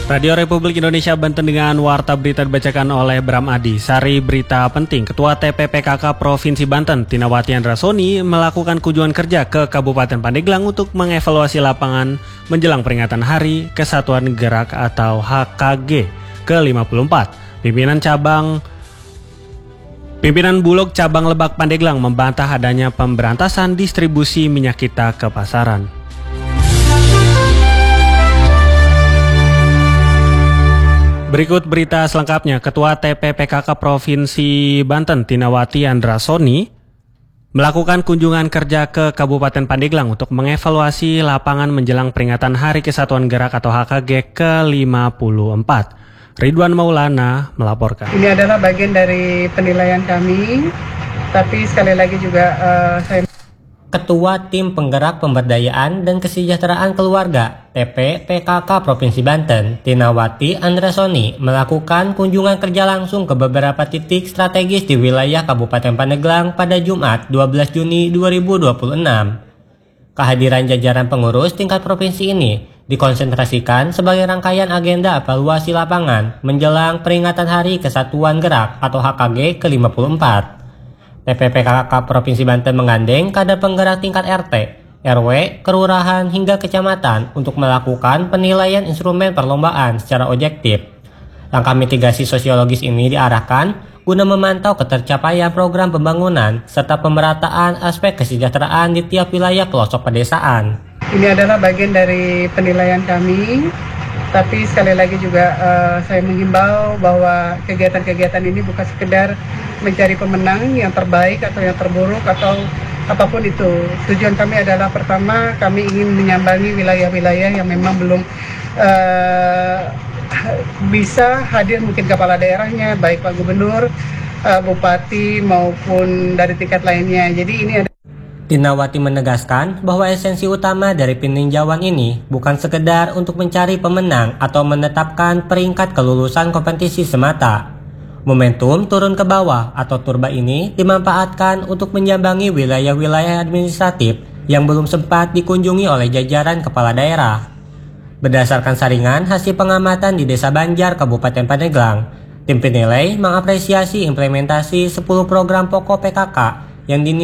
Radio Republik Indonesia Banten dengan warta berita dibacakan oleh Bram Adi. Sari berita penting, Ketua TPPKK Provinsi Banten, Tinawati Andrasoni, melakukan kunjungan kerja ke Kabupaten Pandeglang untuk mengevaluasi lapangan menjelang peringatan Hari Kesatuan Gerak atau HKG ke-54. Pimpinan Bulog Cabang Lebak Pandeglang membantah adanya pemberantasan distribusi minyak kita ke pasaran. Berikut berita selengkapnya. Ketua TPPKK Provinsi Banten, Tinawati Andrasoni, melakukan kunjungan kerja ke Kabupaten Pandeglang untuk mengevaluasi lapangan menjelang peringatan Hari Kesatuan Gerak atau HKG ke-54. Ridwan Maulana melaporkan. Ini adalah bagian dari penilaian kami, tapi sekali lagi juga saya... Ketua Tim Penggerak Pemberdayaan dan Kesejahteraan Keluarga TPPKK Provinsi Banten, Tinawati Andrasoni, melakukan kunjungan kerja langsung ke beberapa titik strategis di wilayah Kabupaten Pandeglang pada Jumat 12 Juni 2026. Kehadiran jajaran pengurus tingkat provinsi ini dikonsentrasikan sebagai rangkaian agenda evaluasi lapangan menjelang peringatan Hari Kesatuan Gerak atau HKG ke-54. TPPKK Provinsi Banten menggandeng kader penggerak tingkat RT, RW, kelurahan hingga kecamatan untuk melakukan penilaian instrumen perlombaan secara objektif. Langkah mitigasi sosiologis ini diarahkan guna memantau ketercapaian program pembangunan serta pemerataan aspek kesejahteraan di tiap wilayah pelosok pedesaan. Ini adalah bagian dari penilaian kami, tapi sekali lagi juga saya menghimbau bahwa kegiatan-kegiatan ini bukan sekedar mencari pemenang yang terbaik atau yang terburuk atau apapun itu. Tujuan kami adalah pertama, kami ingin menyambangi wilayah-wilayah yang memang belum bisa hadir mungkin kepala daerahnya, baik Pak Gubernur, Bupati maupun dari tingkat lainnya. Jadi ini ada. Tinawati menegaskan bahwa esensi utama dari peninjauan ini bukan sekedar untuk mencari pemenang atau menetapkan peringkat kelulusan kompetisi semata. Momentum turun ke bawah atau turba ini dimanfaatkan untuk menyambangi wilayah-wilayah administratif yang belum sempat dikunjungi oleh jajaran kepala daerah. Berdasarkan saringan hasil pengamatan di Desa Banjar, Kabupaten Pandeglang, tim penilai mengapresiasi implementasi 10 program pokok PKK yang dinilai